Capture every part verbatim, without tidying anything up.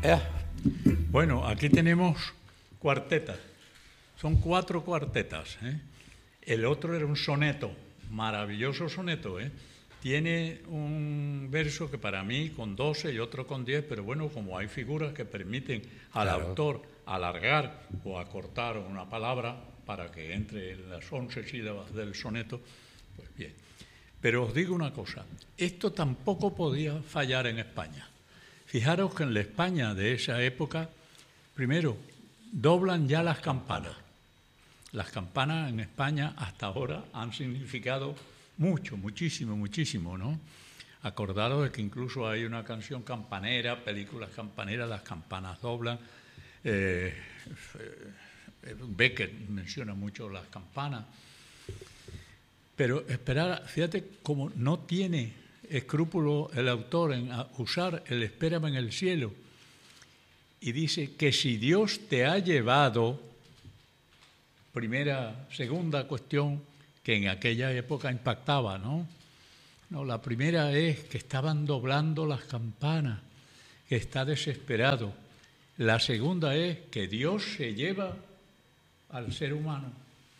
Eh. Bueno, aquí tenemos cuartetas. Son cuatro cuartetas, ¿eh? El otro era un soneto, maravilloso soneto, ¿eh? Tiene un verso que para mí con doce y otro con diez, pero bueno, como hay figuras que permiten al Claro. autor alargar o acortar una palabra para que entre en las once sílabas del soneto, pues bien. Pero os digo una cosa, esto tampoco podía fallar en España. Fijaros que en la España de esa época, primero, doblan ya las campanas. Las campanas en España hasta ahora han significado mucho, muchísimo, muchísimo, ¿no? Acordaros de que incluso hay una canción campanera, películas campaneras, las campanas doblan. Eh, Becker menciona mucho las campanas. Pero esperar, fíjate cómo no tiene escrúpulo el autor en usar el espérame en el cielo. Y dice que si Dios te ha llevado, primera, segunda cuestión que en aquella época impactaba, ¿no? No, la primera es que estaban doblando las campanas, que está desesperado. La segunda es que Dios se lleva al ser humano.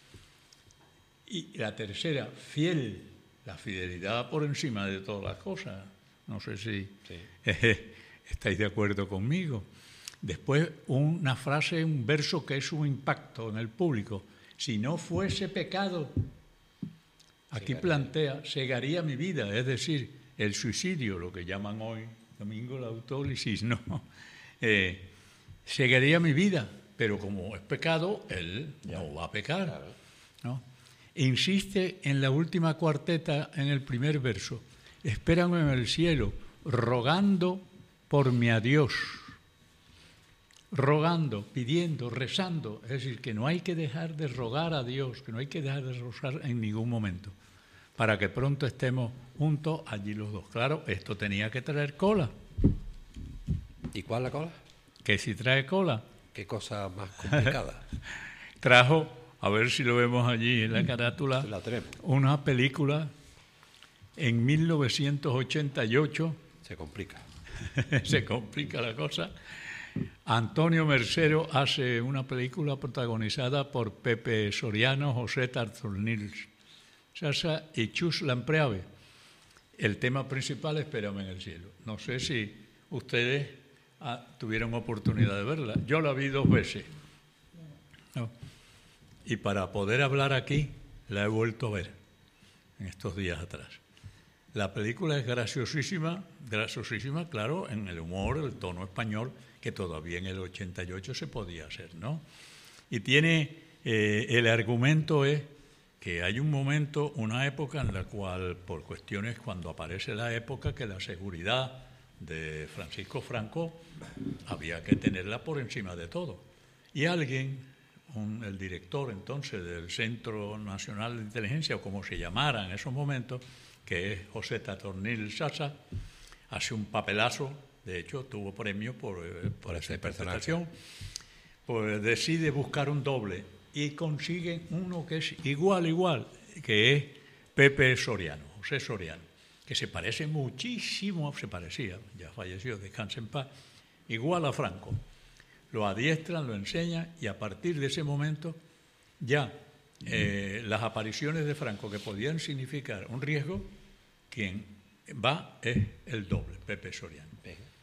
Y la tercera, fiel, la fidelidad por encima de todas las cosas. No sé si sí. eh, estáis de acuerdo conmigo. Después una frase, un verso que es un impacto en el público. Si no fuese pecado, aquí plantea, cegaría mi vida, es decir, el suicidio, lo que llaman hoy, domingo, la autólisis, no. Eh, cegaría mi vida, pero como es pecado, él ya no va a pecar, claro. ¿No? Insiste en la última cuarteta, en el primer verso, espérame en el cielo, rogando por mi adiós. Rogando, pidiendo, rezando, es decir, que no hay que dejar de rogar a Dios, que no hay que dejar de rezar en ningún momento, para que pronto estemos juntos allí los dos. Claro, esto tenía que traer cola. ¿Y cuál la cola? Que si trae cola. ¿Qué cosa más complicada? Trajo, a ver si lo vemos allí en la carátula, la tenemos. Una película en mil novecientos ochenta y ocho. Se complica. Se complica la cosa. Antonio Mercero hace una película protagonizada por Pepe Soriano, José Tartornils Sasa y Chus Lampreave. El tema principal, Espérame en el cielo. No sé si ustedes ah, tuvieron oportunidad de verla. Yo la vi dos veces. ¿No? Y para poder hablar aquí, la he vuelto a ver en estos días atrás. La película es graciosísima, graciosísima, claro, en el humor, el tono español, que todavía en el ochenta y ocho se podía hacer, ¿no? Y tiene, eh, el argumento es que hay un momento, una época en la cual, por cuestiones, cuando aparece la época que la seguridad de Francisco Franco había que tenerla por encima de todo. Y alguien, un, el director entonces del Centro Nacional de Inteligencia, o como se llamara en esos momentos, que es José Tartornils Sasa, hace un papelazo. De hecho, tuvo premio por, eh, por esa interpretación. Pues decide buscar un doble y consiguen uno que es igual, igual, que es Pepe Soriano, José Soriano, que se parece muchísimo, se parecía, ya falleció, descansa en paz, igual a Franco. Lo adiestran, lo enseñan y a partir de ese momento ya eh, las apariciones de Franco que podían significar un riesgo, quien va es el doble, Pepe Soriano.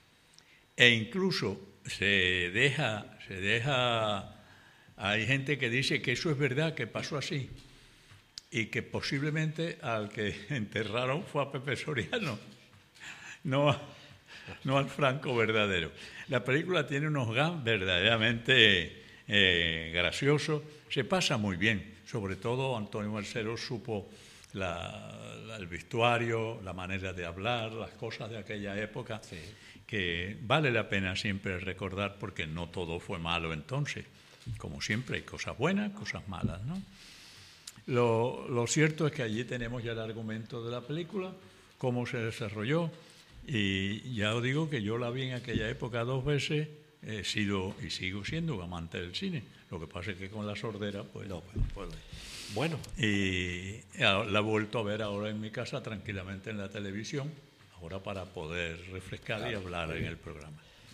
E incluso se deja, se deja, hay gente que dice que eso es verdad, que pasó así, y que posiblemente al que enterraron fue a Pepe Soriano, no, no al Franco verdadero. La película tiene unos gags verdaderamente eh, graciosos, se pasa muy bien, sobre todo Antonio Mercero supo la, la, el vestuario, la manera de hablar, las cosas de aquella época. Sí. Que vale la pena siempre recordar porque no todo fue malo entonces. Como siempre hay cosas buenas, cosas malas, ¿no? Lo, lo cierto es que allí tenemos ya el argumento de la película, cómo se desarrolló, y ya os digo que yo la vi en aquella época dos veces, he sido y sigo siendo un amante del cine. Lo que pasa es que con la sordera pues no puedo. Bueno. Y la he vuelto a ver ahora en mi casa tranquilamente en la televisión, ahora para poder refrescar claro, y hablar en el programa.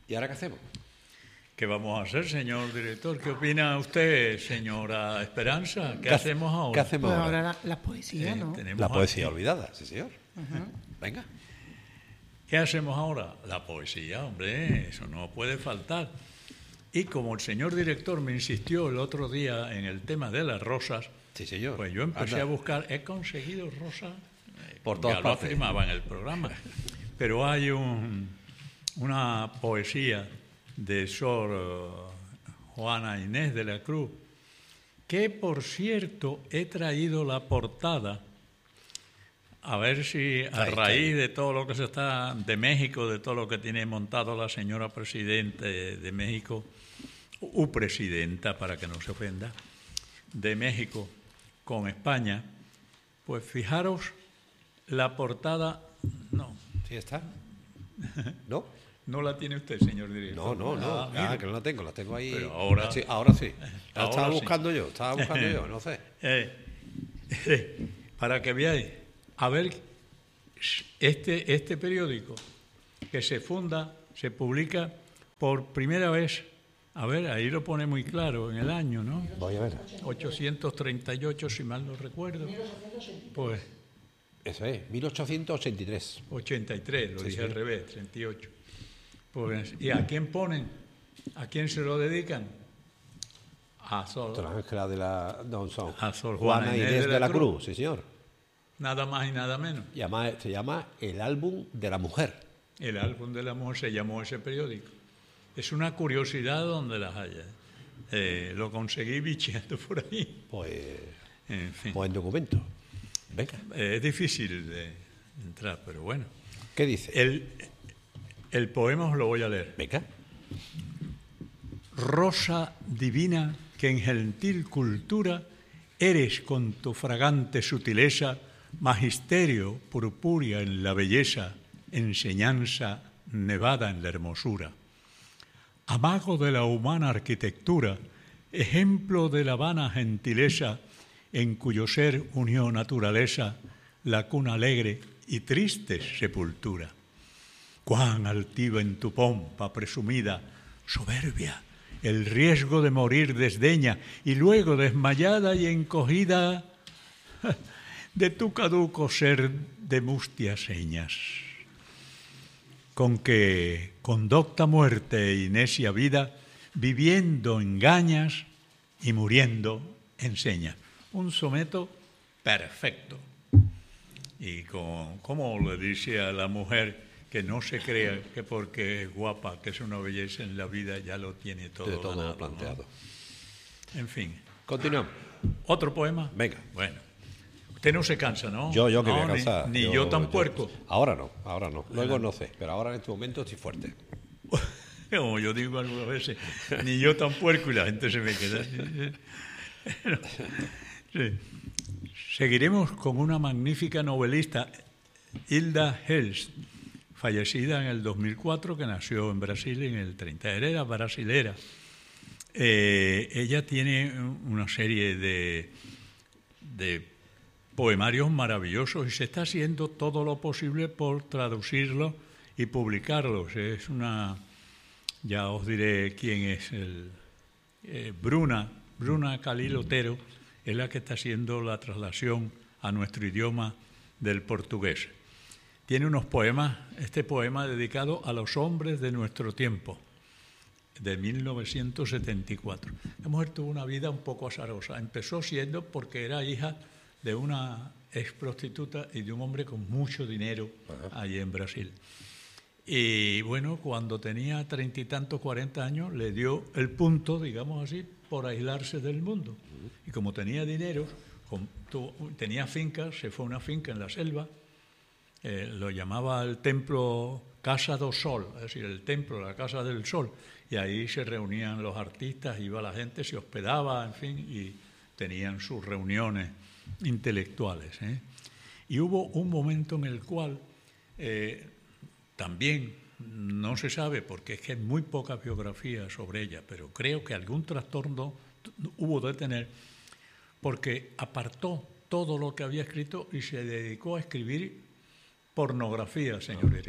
¿Y ahora qué hacemos? ¿Qué vamos a hacer, señor director? ¿Qué opina usted, señora Esperanza? ¿Qué, ¿Qué hacemos ahora? ¿Qué hacemos Pues ahora? ahora la, la poesía, Eh, ¿no? tenemos La poesía aquí- olvidada, sí, señor. Venga. ¿Qué hacemos ahora? La poesía, hombre, eso no puede faltar. Y como el señor director me insistió el otro día en el tema de las rosas, Sí, señor. pues yo empecé Anda. a buscar, he conseguido rosas, eh, Por ya todas lo partes. afirmaba en el programa, pero hay un, una poesía de Sor eh, Juana Inés de la Cruz, que por cierto he traído la portada, a ver si a Ahí está. raíz de todo lo que se está, de México, de todo lo que tiene montado la señora presidenta de, de México, u presidenta, para que no se ofenda, de México con España, pues fijaros la portada, no, ¿Sí está? ¿No? no la tiene usted, señor No, director. no, no. Ah, Ah, mire. que no la tengo, la tengo ahí. Pero ahora- Sí, ahora sí. La Ahora estaba sí. buscando yo, estaba buscando yo, no sé. Eh, eh, para que veáis, a ver, este, este periódico que se funda, se publica por primera vez, a ver, ahí lo pone muy claro, en el año, ¿no? Voy a ver. ochocientos treinta y ocho, si mal no recuerdo. Pues Eso es, mil ochocientos ochenta y tres. ochenta y tres, lo Sí, dije sí. al revés, treinta y ocho. Pues, ¿y a quién ponen? ¿A quién se lo dedican? A Sor, Don Ángela de la... No, son A Sor Juana Juana Inés de la Cruz, sí, señor. nada más y nada menos. Llama- se llama El álbum de la mujer. El álbum de la mujer se llamó ese periódico. Es una curiosidad donde las haya. Eh, lo conseguí bicheando por ahí. Pues, En fin, buen documento. Venga, eh, es difícil de entrar, pero bueno. ¿qué dice? El, el poema os lo voy a leer. Venga. Rosa divina que en gentil cultura eres con tu fragante sutileza, magisterio purpúrea en la belleza, enseñanza nevada en la hermosura. Amago de la humana arquitectura, ejemplo de la vana gentileza, en cuyo ser unió naturaleza, la cuna alegre y triste sepultura. Cuán altiva en tu pompa presumida, soberbia, el riesgo de morir desdeña, y luego desmayada y encogida de tu caduco ser de mustias señas. Con que, con docta muerte e inesia vida, viviendo engañas y muriendo enseñas. Un soneto perfecto. Y con, como le dice a la mujer que no se crea que porque es guapa, que es una belleza en la vida, ya lo tiene todo, De todo ganado, ¿no? planteado. En fin. Continuamos. ¿Otro poema? Venga. Bueno. Usted no se cansa, ¿no? Yo, yo que No, voy a ni- cansar. Ni, yo, tampoco. Ahora no, ahora no. Luego no sé, pero ahora en este momento estoy fuerte. Como yo digo algunas veces, ni yo tampoco, y la gente se me queda. Sí. Seguiremos con una magnífica novelista, Hilda Hels, fallecida en el dos mil cuatro, que nació en Brasil en el treinta. Era brasilera. Eh, ella tiene una serie de, de poemarios maravillosos y se está haciendo todo lo posible por traducirlos y publicarlos. Es una... Ya os diré quién es el... Eh, Bruna, Bruna Calil Otero, es la que está haciendo la traslación a nuestro idioma del portugués. Tiene unos poemas, este poema dedicado a los hombres de nuestro tiempo, de mil novecientos setenta y cuatro. La mujer tuvo una vida un poco azarosa. Empezó siendo porque era hija de una ex prostituta y de un hombre con mucho dinero allí en Brasil. Y bueno, cuando tenía treinta y tantos, cuarenta años, le dio el punto, digamos así, por aislarse del mundo. Y como tenía dinero, con, tuvo, tenía fincas, se fue a una finca en la selva, eh, lo llamaba el templo Casa do Sol, es decir, el templo, la Casa del Sol, y ahí se reunían los artistas, iba la gente, se hospedaba, en fin, y tenían sus reuniones intelectuales, ¿eh? Y hubo un momento en el cual eh, también no se sabe, porque es que hay muy poca biografía sobre ella, pero creo que algún trastorno hubo de tener, porque apartó todo lo que había escrito y se dedicó a escribir pornografía, señor director.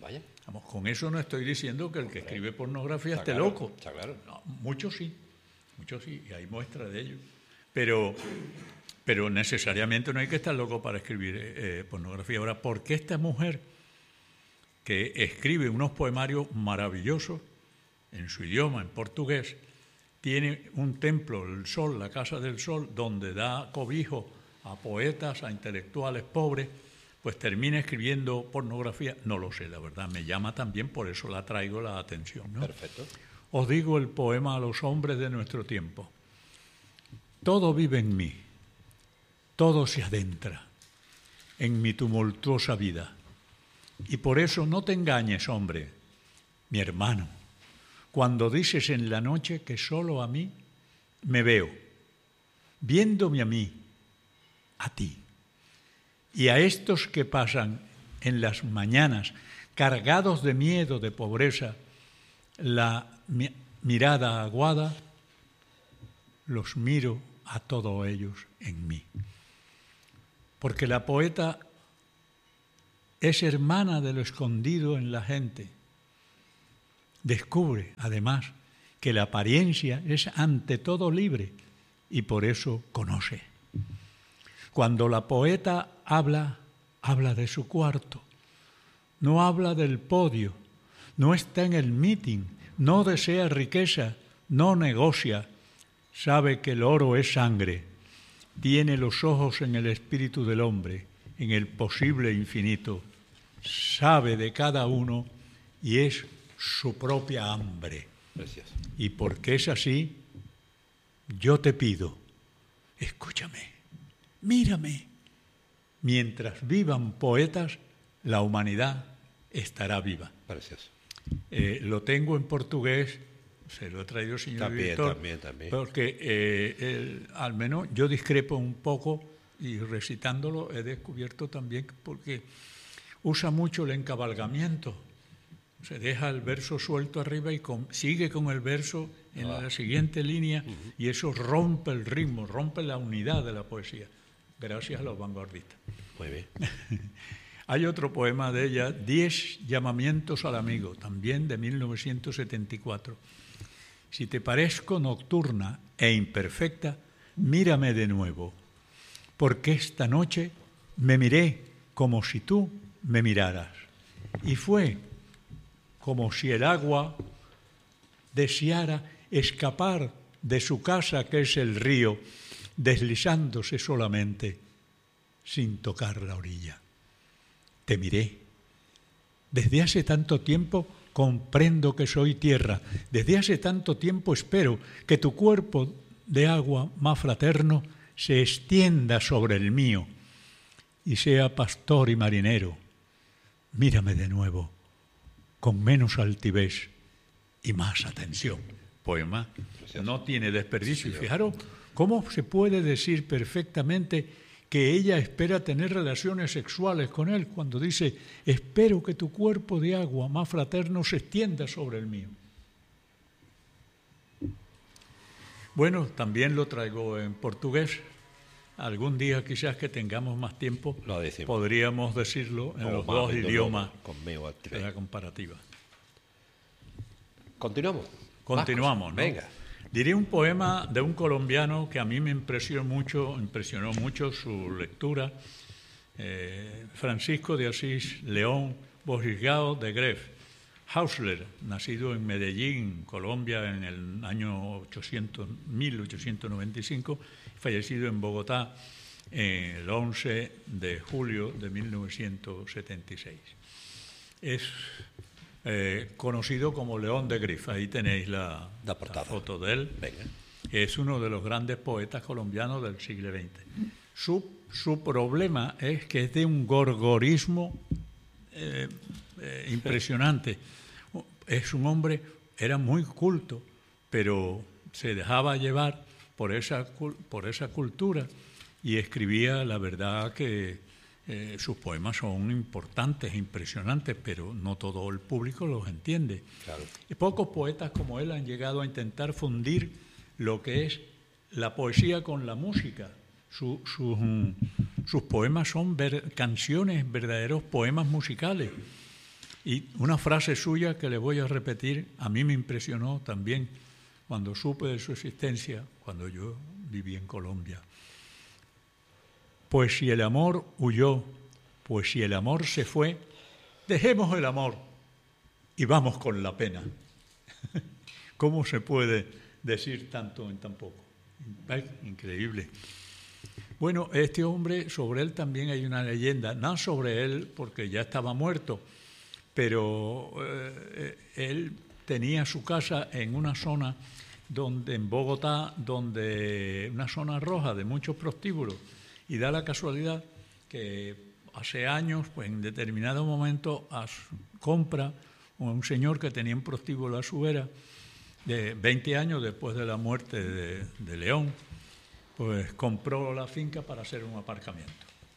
Vaya. Vamos, con eso no estoy diciendo que el que Hombre, escribe pornografía está esté claro, loco. está claro. No, muchos sí, muchos sí, y hay muestra de ello. Pero, pero necesariamente no hay que estar loco para escribir eh, pornografía. Ahora, ¿por qué esta mujer que escribe unos poemarios maravillosos en su idioma, en portugués, tiene un templo, el Sol, la Casa del Sol, donde da cobijo a poetas, a intelectuales pobres, pues termina escribiendo pornografía? No lo sé, la verdad, me llama también, por eso la traigo la atención, ¿no? Perfecto. Os digo el poema a los hombres de nuestro tiempo. Todo vive en mí, todo se adentra en mi tumultuosa vida. Y por eso no te engañes, hombre, mi hermano, cuando dices en la noche que solo a mí me veo, viéndome a mí, a ti. Y a estos que pasan en las mañanas cargados de miedo, de pobreza, la mi- mirada aguada, los miro a todos ellos en mí. Porque la poeta es hermana de lo escondido en la gente. Descubre, además, que la apariencia es ante todo libre y por eso conoce. Cuando la poeta habla, habla de su cuarto, no habla del podio, no está en el meeting, no desea riqueza, no negocia, sabe que el oro es sangre, tiene los ojos en el espíritu del hombre, en el posible infinito, sabe de cada uno y es su propia hambre. Precioso. Y porque es así, yo te pido, escúchame, mírame. Mientras vivan poetas, la humanidad estará viva. Precioso. Eh, lo tengo en portugués, se lo he traído, señor También, director, también, también. porque eh, el- al menos yo discrepo un poco y recitándolo he descubierto también porque usa mucho el encabalgamiento. Se deja el verso suelto arriba y con, sigue con el verso en Ah. la siguiente línea uh-huh. y eso rompe el ritmo, rompe la unidad de la poesía, gracias a los vanguardistas. Muy bien. Hay otro poema de ella, Diez llamamientos al amigo, también de mil novecientos setenta y cuatro. Si te parezco nocturna e imperfecta, mírame de nuevo, porque esta noche me miré como si tú me miraras. Y fue como si el agua deseara escapar de su casa, que es el río, deslizándose solamente sin tocar la orilla. Te miré. Desde hace tanto tiempo comprendo que soy tierra. Desde hace tanto tiempo espero que tu cuerpo de agua más fraterno se extienda sobre el mío y sea pastor y marinero. Mírame de nuevo, con menos altivez y más atención. Poema no tiene desperdicio. Y fijaros cómo se puede decir perfectamente que ella espera tener relaciones sexuales con él cuando dice, espero que tu cuerpo de agua más fraterno se extienda sobre el mío. Bueno, también lo traigo en portugués. Algún día quizás que tengamos más tiempo, Lo decimos. podríamos decirlo en O los más dos viendo idiomas conmigo al de tren. la comparativa. Continuamos. Continuamos, Vascos, ¿no? Venga. Diré un poema de un colombiano que a mí me impresionó mucho, impresionó mucho su lectura, eh, Francisco de Asís León Borrigao de Gref, Hausler, nacido en Medellín, Colombia, en el año ochocientos, mil ochocientos noventa y cinco, fallecido en Bogotá eh, el once de julio de mil novecientos setenta y seis. Es eh, conocido como León de Grif, ahí tenéis la, La portada. la foto de él. Venga. Es uno de los grandes poetas colombianos del siglo veinte. Su, su problema es que es de un gorgorismo eh, eh, impresionante. Es un hombre, era muy culto, pero se dejaba llevar por esa, por esa cultura y escribía, la verdad que eh, sus poemas son importantes, impresionantes, pero no todo el público los entiende. Claro. Y pocos poetas como él han llegado a intentar fundir lo que es la poesía con la música. Su, su, sus poemas son ver, canciones, verdaderos poemas musicales. Y una frase suya que le voy a repetir, a mí me impresionó también cuando supe de su existencia, cuando yo viví en Colombia. Pues si el amor huyó, pues si el amor se fue, dejemos el amor y vamos con la pena. ¿Cómo se puede decir tanto en tan poco? Increíble. Bueno, este hombre, sobre él también hay una leyenda, no sobre él porque ya estaba muerto, pero eh, él tenía su casa en una zona donde en Bogotá, donde una zona roja de muchos prostíbulos, y da la casualidad que hace años, pues en determinado momento, a su compra a un señor que tenía un prostíbulo a su vera, de veinte años después de la muerte de, de León, pues compró la finca para hacer un aparcamiento.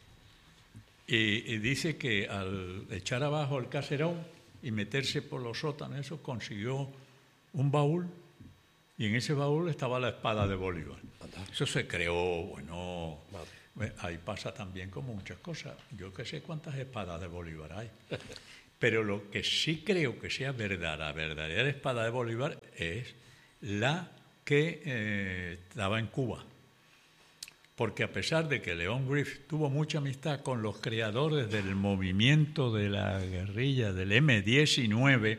Y, y dice que al echar abajo el caserón y meterse por los sótanos, eso, consiguió un baúl, y en ese baúl estaba la espada de Bolívar. Eso se creó, bueno, ahí pasa también como muchas cosas. Yo que sé cuántas espadas de Bolívar hay. Pero lo que sí creo que sea verdad, la verdadera espada de Bolívar, es la que eh, estaba en Cuba. Porque a pesar de que León Griffith tuvo mucha amistad con los creadores del movimiento de la guerrilla del eme diecinueve,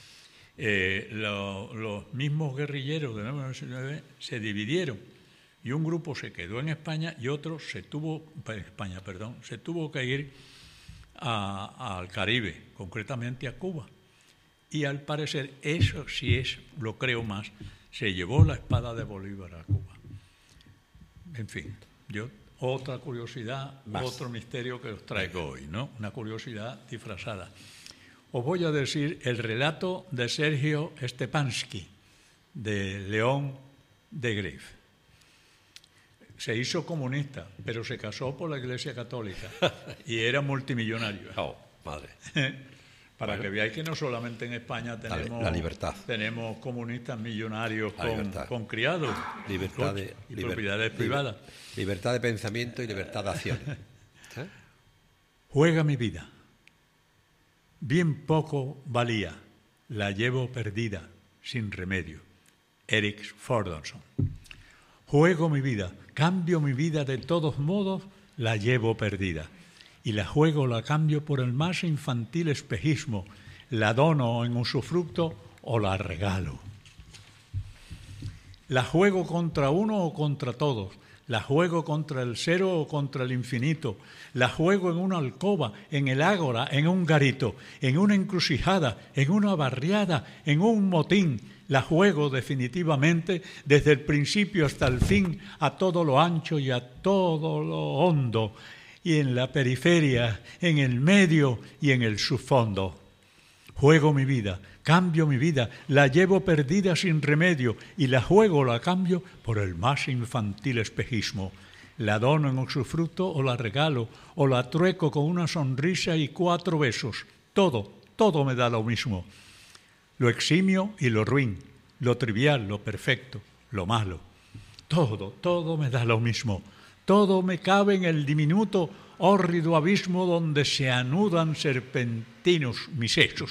eh, lo, los mismos guerrilleros del eme diecinueve se dividieron y un grupo se quedó en España y otro se tuvo, en España, perdón, se tuvo que ir a, a, al Caribe, concretamente a Cuba. Y al parecer, eso sí es, lo creo más, se llevó la espada de Bolívar a Cuba. En fin, yo otra curiosidad, más. Otro misterio que os traigo hoy, ¿no? Una curiosidad disfrazada. Os voy a decir el relato de Sergio Stepanski, de León de Griffith. Se hizo comunista, pero se casó por la Iglesia Católica y era multimillonario. Oh, madre. Para bueno. que veáis que no solamente en España tenemos, la libertad. tenemos comunistas millonarios con, con criados libertad de, y liber, propiedades liber, privadas. Libertad de pensamiento y libertad de acción. ¿Eh? Juega mi vida. Bien poco valía, la llevo perdida, sin remedio. Eric Fordonson. Juego mi vida, cambio mi vida de todos modos, la llevo perdida. Y la juego, la cambio por el más infantil espejismo, la dono en usufructo o la regalo. La juego contra uno o contra todos, la juego contra el cero o contra el infinito, la juego en una alcoba, en el ágora, en un garito, en una encrucijada, en una barriada, en un motín. La juego definitivamente desde el principio hasta el fin, a todo lo ancho y a todo lo hondo, y en la periferia, en el medio y en el subfondo. Juego mi vida, cambio mi vida, la llevo perdida sin remedio y la juego, la cambio por el más infantil espejismo. La dono en usufructo o la regalo, o la trueco con una sonrisa y cuatro besos. Todo, todo me da lo mismo. Lo eximio y lo ruin, lo trivial, lo perfecto, lo malo. Todo, todo me da lo mismo. Todo me cabe en el diminuto, hórrido abismo donde se anudan serpentinos mis hechos.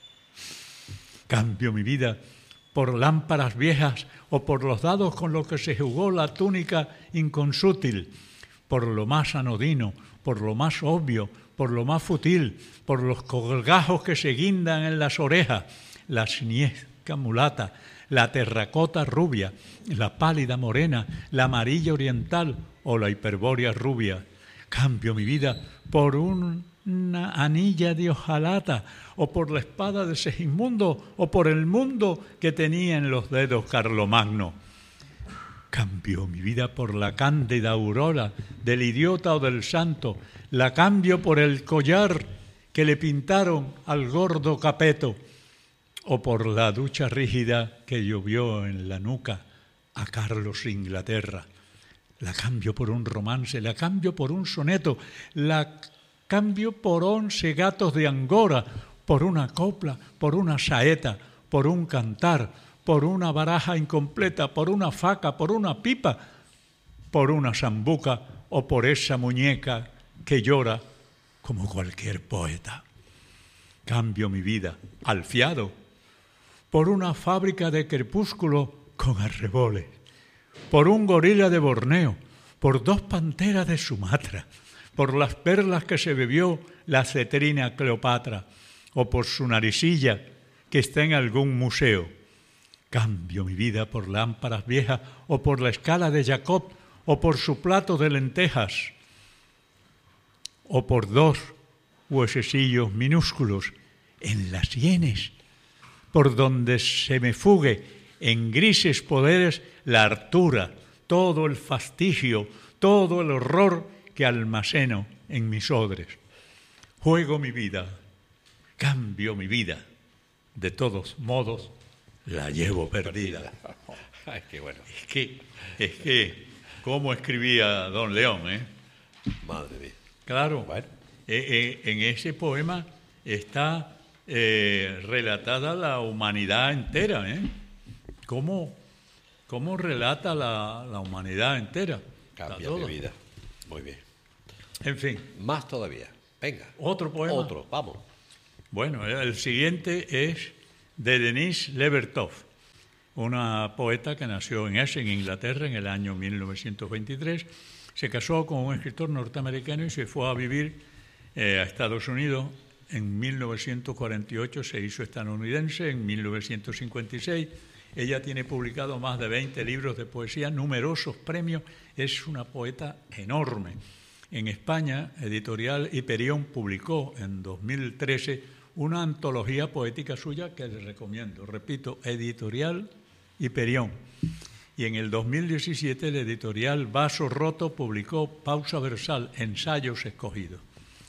Cambio mi vida por lámparas viejas o por los dados con los que se jugó la túnica inconsútil, por lo más anodino, por lo más obvio, por lo más fútil, por los colgajos que se guindan en las orejas, la siniesca mulata, la terracota rubia, la pálida morena, la amarilla oriental o la hiperbórea rubia. Cambio mi vida por un, una anilla de hojalata, o por la espada de Segismundo, o por el mundo que tenía en los dedos Carlomagno. Cambio mi vida por la cándida aurora del idiota o del santo, la cambio por el collar que le pintaron al gordo Capeto, o por la ducha rígida que llovió en la nuca a Carlos Inglaterra. La cambio por un romance, la cambio por un soneto, la cambio por once gatos de Angora, por una copla, por una saeta, por un cantar, por una baraja incompleta, por una faca, por una pipa, por una sambuca o por esa muñeca que llora como cualquier poeta. Cambio mi vida al fiado por una fábrica de crepúsculo con arreboles, por un gorila de Borneo, por dos panteras de Sumatra, por las perlas que se bebió la cetrina Cleopatra o por su naricilla que está en algún museo. Cambio mi vida por lámparas viejas o por la escala de Jacob o por su plato de lentejas o por dos huesecillos minúsculos en las sienes, por donde se me fugue en grises poderes la hartura, todo el fastidio, todo el horror que almaceno en mis odres. Juego mi vida, cambio mi vida, de todos modos la llevo perdida. Ay, qué bueno. Es que, es que, ¿cómo escribía Don León, eh? Madre mía. Claro, Bueno. eh, eh, en ese poema está eh, relatada la humanidad entera, ¿eh? ¿Cómo, cómo relata la, la humanidad entera? Cambia mi vida. Muy bien. En fin. Más todavía. Venga. Otro poema. Otro, vamos. Bueno, el siguiente es de Denise Levertov, una poeta que nació en Essen, Inglaterra, en el año mil novecientos veintitrés. Se casó con un escritor norteamericano y se fue a vivir eh, a Estados Unidos. En mil novecientos cuarenta y ocho se hizo estadounidense, en mil novecientos cincuenta y seis ella tiene publicado más de veinte libros de poesía, numerosos premios, es una poeta enorme. En España, Editorial Hiperión publicó en dos mil trece una antología poética suya que les recomiendo. Repito, Editorial Hiperión. Y en el dos mil diecisiete la editorial Vaso Roto publicó Pausa Versal, ensayos escogidos.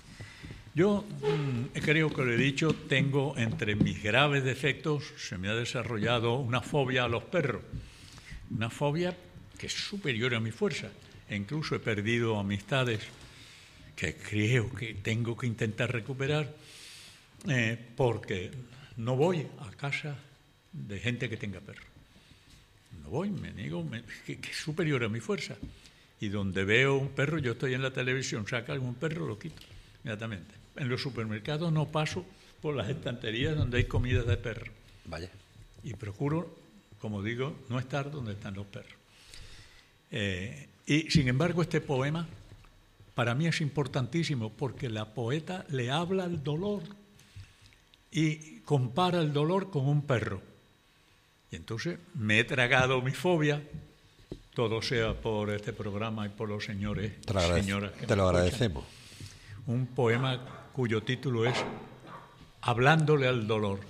Yo mmm, creo que lo he dicho, tengo entre mis graves defectos, se me ha desarrollado una fobia a los perros, una fobia que es superior a mi fuerza, e incluso he perdido amistades que creo que tengo que intentar recuperar eh, porque no voy a casa de gente que tenga perros. No voy, me niego, me, que, que es superior a mi fuerza. Y donde veo un perro, yo estoy en la televisión, saca algún perro, lo quito inmediatamente. En los supermercados no paso por las estanterías donde hay comida de perro. Vaya. Y procuro, como digo, no estar donde están los perros. Eh, y sin embargo, este poema para mí es importantísimo porque la poeta le habla al dolor y compara el dolor con un perro. Y entonces me he tragado mi fobia, todo sea por este programa y por los señores te lo, agradec- señoras que te lo me agradecemos. Un poema cuyo título es Hablándole al dolor.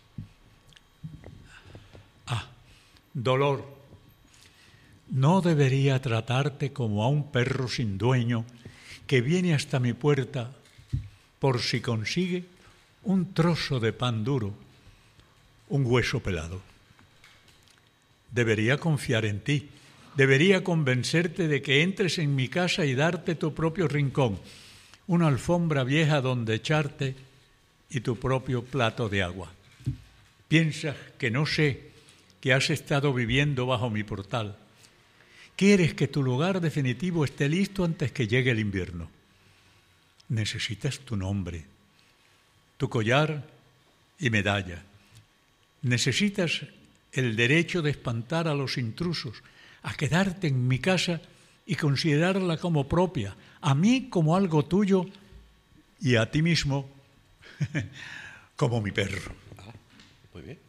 Ah, dolor, no debería tratarte como a un perro sin dueño que viene hasta mi puerta por si consigue un trozo de pan duro, un hueso pelado. Debería confiar en ti, debería convencerte de que entres en mi casa y darte tu propio rincón, una alfombra vieja donde echarte y tu propio plato de agua. Piensas que no sé que has estado viviendo bajo mi portal. Quieres que tu lugar definitivo esté listo antes que llegue el invierno. Necesitas tu nombre, tu collar y medalla. Necesitas el derecho de espantar a los intrusos, a quedarte en mi casa y considerarla como propia, a mí como algo tuyo y a ti mismo como mi perro. Ah, muy bien.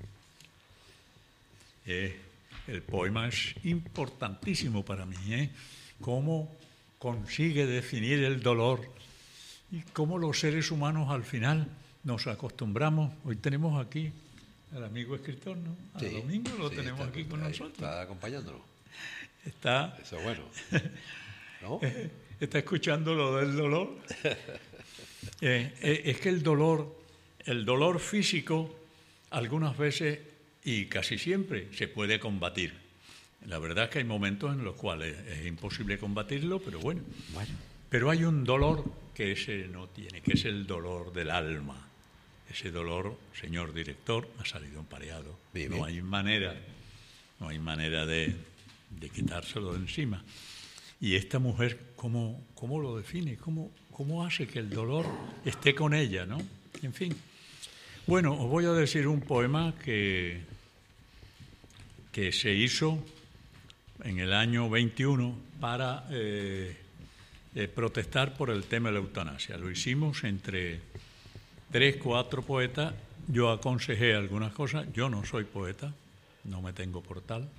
Eh, el poema es importantísimo para mí, ¿eh? Cómo consigue definir el dolor y cómo los seres humanos al final nos acostumbramos. Hoy tenemos aquí al amigo escritor, ¿no? A Sí, Domingo lo sí, tenemos está, aquí con ahí, nosotros. Está acompañándonos. Está, Eso es bueno. ¿No? está escuchando lo del dolor. Eh, eh, es que el dolor, el dolor físico, algunas veces y casi siempre se puede combatir. La verdad es que hay momentos en los cuales es imposible combatirlo, pero bueno. Bueno. Pero hay un dolor que ese no tiene, que es el dolor del alma. Ese dolor, señor director, ha salido empareado. Bien, no bien. hay manera, no hay manera de, de quitárselo de encima. Y esta mujer, ¿cómo, cómo lo define? ¿Cómo, ¿Cómo hace que el dolor esté con ella, no? En fin. Bueno, os voy a decir un poema que, que se hizo en el año veintiuno para eh, eh, protestar por el tema de la eutanasia. Lo hicimos entre tres, cuatro poetas. Yo aconsejé algunas cosas. Yo no soy poeta, no me tengo por tal.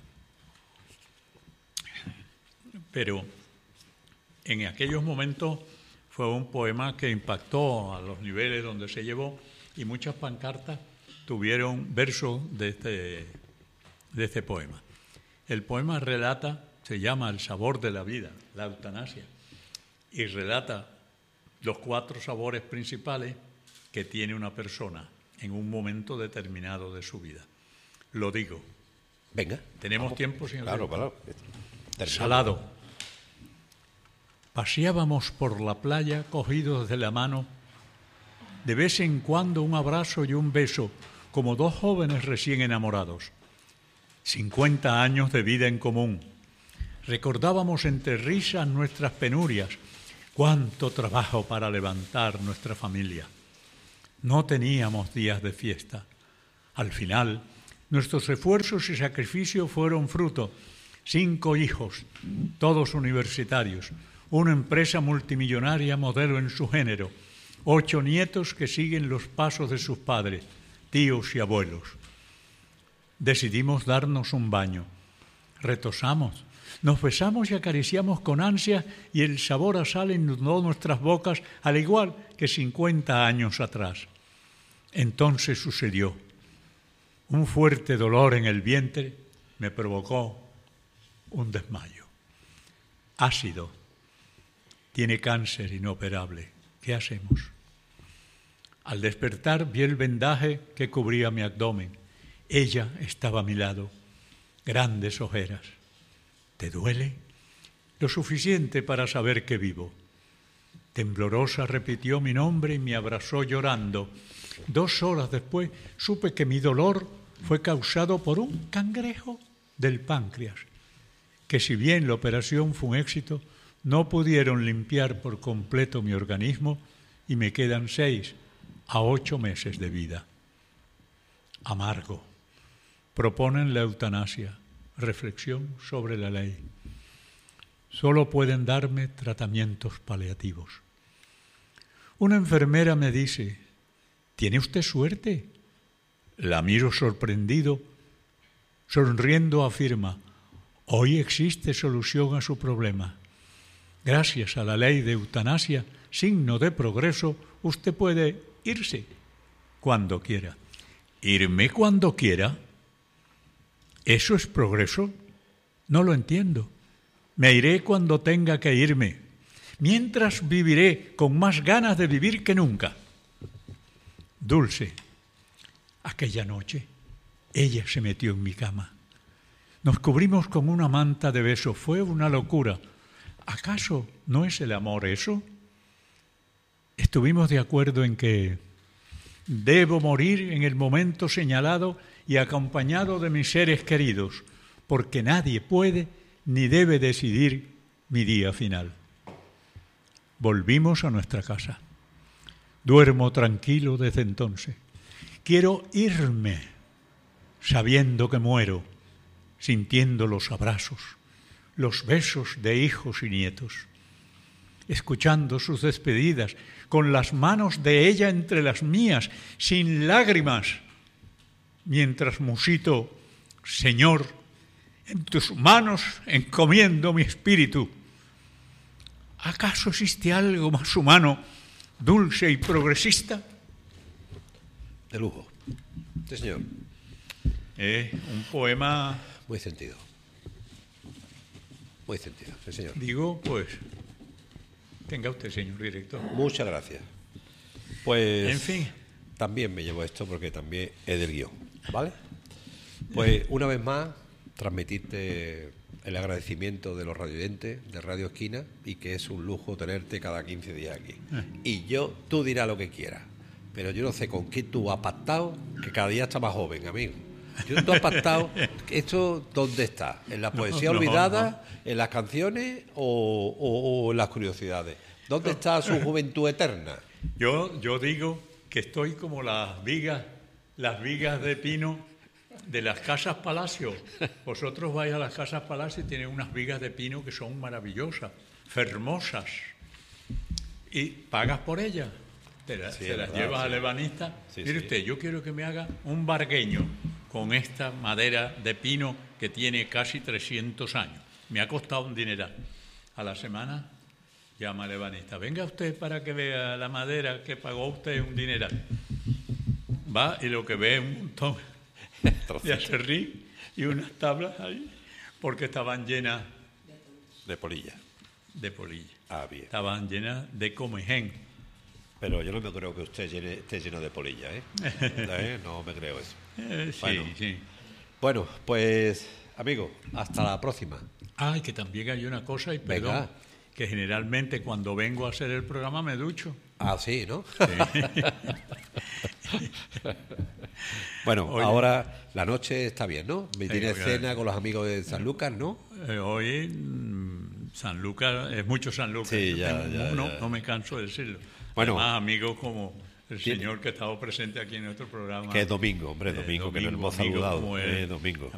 Pero en aquellos momentos fue un poema que impactó a los niveles donde se llevó y muchas pancartas tuvieron versos de este, de este poema. El poema relata, se llama El sabor de la vida, la eutanasia, y relata los cuatro sabores principales que tiene una persona en un momento determinado de su vida. Lo digo. Venga. ¿Tenemos vamos. tiempo, señor? Claro, claro. Salado. Paseábamos por la playa cogidos de la mano, de vez en cuando un abrazo y un beso, como dos jóvenes recién enamorados. Cincuenta años de vida en común. Recordábamos entre risas nuestras penurias, cuánto trabajo para levantar nuestra familia. No teníamos días de fiesta. Al final, nuestros esfuerzos y sacrificios fueron fruto. Cinco hijos, todos universitarios, una empresa multimillonaria modelo en su género, ocho nietos que siguen los pasos de sus padres, tíos y abuelos. Decidimos darnos un baño. Retosamos, nos besamos y acariciamos con ansia y el sabor a sal inundó nuestras bocas al igual que cincuenta años atrás. Entonces sucedió. Un fuerte dolor en el vientre me provocó un desmayo. Ácido. Tiene cáncer inoperable. ¿Qué hacemos? Al despertar vi el vendaje que cubría mi abdomen. Ella estaba a mi lado. Grandes ojeras. ¿Te duele? Lo suficiente para saber que vivo. Temblorosa repitió mi nombre y me abrazó llorando. Dos horas después supe que mi dolor fue causado por un cangrejo del páncreas, que si bien la operación fue un éxito, no pudieron limpiar por completo mi organismo y me quedan seis a ocho meses de vida. Amargo. Proponen la eutanasia. Reflexión sobre la ley. Solo pueden darme tratamientos paliativos. Una enfermera me dice, ¿tiene usted suerte? La miro sorprendido. Sonriendo afirma, hoy existe solución a su problema. Gracias a la ley de eutanasia, signo de progreso, usted puede irse cuando quiera. ¿Irme cuando quiera? ¿Eso es progreso? No lo entiendo. Me iré cuando tenga que irme. Mientras viviré con más ganas de vivir que nunca. Dulce. Aquella noche, ella se metió en mi cama. Nos cubrimos con una manta de besos. Fue una locura. ¿Acaso no es el amor eso? Estuvimos de acuerdo en que debo morir en el momento señalado y acompañado de mis seres queridos, porque nadie puede ni debe decidir mi día final. Volvimos a nuestra casa. Duermo tranquilo desde entonces. Quiero irme sabiendo que muero, sintiendo los abrazos, los besos de hijos y nietos, escuchando sus despedidas, con las manos de ella entre las mías, sin lágrimas, mientras musito, Señor, en tus manos encomiendo mi espíritu. ¿Acaso existe algo más humano, dulce y progresista? De lujo. Sí, señor. Eh, un poema... Muy sentido. Muy sentido, sí, señor. Digo, pues, tenga usted, señor director. Muchas gracias. Pues... En fin. También me llevo esto porque también es del guión, ¿vale? Pues, una vez más, transmitirte el agradecimiento de los radioyentes de Radio Esquina y que es un lujo tenerte cada quince días aquí. Y yo, tú dirás lo que quieras, pero yo no sé con qué tú has pactado, que cada día está más joven, amigo. Yo, tú has pactado, ¿esto dónde está? ¿En la poesía No, no, olvidada, no. en las canciones o, o, o en las curiosidades? ¿Dónde está su juventud eterna? Yo, yo digo que estoy como las vigas, las vigas de pino de las casas palacio. Vosotros vais a las casas palacio y tienen unas vigas de pino que son maravillosas, fermosas, y pagas por ellas. Te, la, Sí, te las verdad, llevas sí. al ebanista. Sí, Mire sí. usted, yo quiero que me haga un bargueño con esta madera de pino que tiene casi trescientos años. Me ha costado un dineral. A la semana llama al ebanista. Venga usted para que vea la madera que pagó usted un dineral. Va y lo que ve es un montón de acerrí y unas tablas ahí, porque estaban llenas De polilla. de polilla. Ah, bien. Estaban llenas de comején. Pero yo no me creo que usted llene- esté lleno de polilla, ¿eh? ¿Eh? No me creo eso. Eh, sí, Bueno. sí. Bueno, pues, amigo, hasta la próxima. Ah, y que también hay una cosa, y perdón, Venga. que generalmente cuando vengo a hacer el programa me ducho. Ah, sí, ¿no? Sí. Bueno, Oye. ahora la noche está bien, ¿no? Me tiene oiga. cena con los amigos de San Lucas, ¿no? Eh, hoy mm, San Lucas, es mucho San Lucas. Sí, Yo ya, tengo ya, uno, ya. no me canso de decirlo. Bueno. Además, amigos como el Tiene- señor que ha estado presente aquí en nuestro programa. Que es domingo, hombre, Eh, domingo, que no lo domingo, hemos amigo saludado. como él. Eh, domingo.